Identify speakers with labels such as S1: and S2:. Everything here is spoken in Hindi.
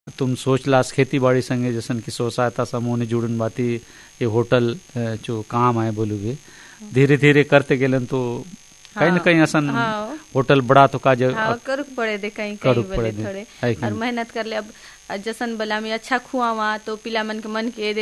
S1: तुम सोच लास खेती बाड़ी संगे जैसन कि स्व सहायता समूह ने जुड़न बाती ये होटल जो काम है बोलूगे धीरे धीरे करते गेलन तो कहीं न
S2: हाँ
S1: कहीं असन
S2: हाँ
S1: होटल बड़ा तो काज
S2: हाँ करुक पड़े दे कहीं कहीं
S1: करुक
S2: बोले
S1: पड़े दे
S2: थोड़े
S1: है कि
S2: और
S1: नहीं?
S2: मेहनत कर ले अब जसन बोला मैं अच्छा खुआवा तो पिला मन के